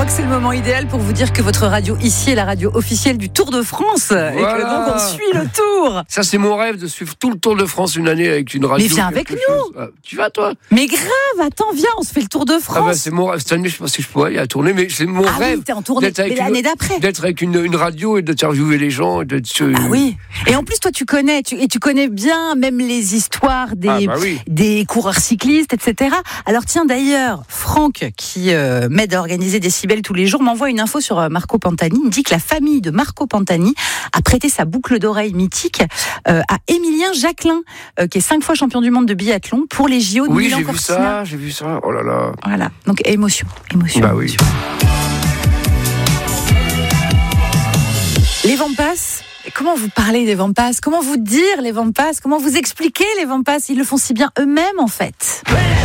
crois que c'est le moment idéal pour vous dire que votre radio ici est la radio officielle du Tour de France. Voilà. Et que donc on suit le Tour. Ça, c'est mon rêve de suivre tout le Tour de France une année avec une radio. Mais viens avec nous. Ah, tu vas, toi? Mais grave, attends, viens, on se fait le Tour de France. Ah bah, c'est mon rêve. Cette année, je sais pas si je pourrais y aller tourner, mais c'est mon rêve. Oui, t'es en tournée, mais l'année d'après. D'être avec une radio et d'interviewer les gens. Ah oui. Et en plus, toi, tu connais bien même les histoires des coureurs cyclistes, etc. Alors tiens, d'ailleurs, Franck, qui m'aide à organiser Décibel tous les jours, m'envoie une info sur Marco Pantani. Il me dit que la famille de Marco Pantani a prêté sa boucle d'oreille mythique à Émilien Jacquelin, qui est 5 fois champion du monde de biathlon pour les JO de Milan-Cortina. J'ai vu ça. Oh là là. Voilà. Donc émotion. Bah oui. Les vents passent. Comment vous parlez des vents passent? Comment vous dire les vents passent? Comment vous expliquer les vents passent? Ils le font si bien eux-mêmes, en fait.